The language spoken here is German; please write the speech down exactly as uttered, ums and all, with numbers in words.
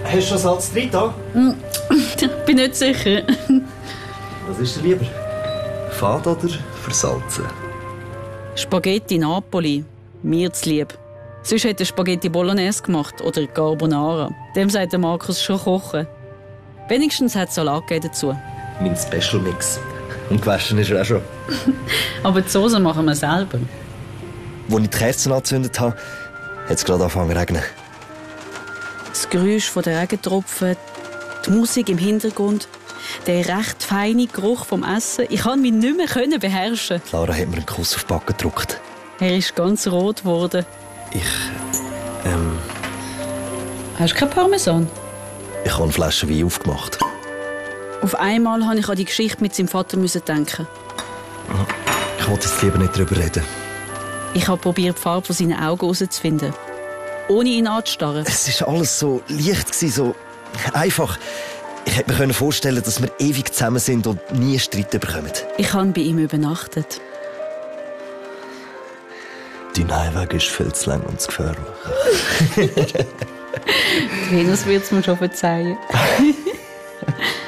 Hast du schon Salz drin da? Bin nicht sicher. Was ist dir lieber? Fad oder versalzen? Spaghetti Napoli. Mir zu lieb. Sonst hätte er Spaghetti Bolognese gemacht oder Carbonara. Dem sagt der Markus schon kochen. Wenigstens hat es Salat dazu. Mein Special Mix. Und gewaschen ist er auch schon. Aber die Soße machen wir selber. Als ich die Kerzen angezündet habe, hat es gerade angefangen zu regnen. Das Geräusch der Regentropfen, die Musik im Hintergrund, der recht feine Geruch vom Essen. Ich konnte mich nicht mehr beherrschen. Lara hat mir einen Kuss auf die Backe gedrückt. Er ist ganz rot geworden. Ich, ähm... Hast du kein Parmesan? Ich habe eine Flasche Wein aufgemacht. Auf einmal musste ich an die Geschichte mit seinem Vater denken. Ich wollte jetzt lieber nicht darüber reden. Ich habe probiert, die Farbe von seinen Augen herauszufinden. Ohne ihn anzustarren. Es war alles so leicht, so einfach. Ich hätte mir vorstellen, dass wir ewig zusammen sind und nie Streit bekommen. Ich habe bei ihm übernachtet. Dein Heimweg ist viel zu lang und zu gefährlich. Venus wird es mir schon verzeihen.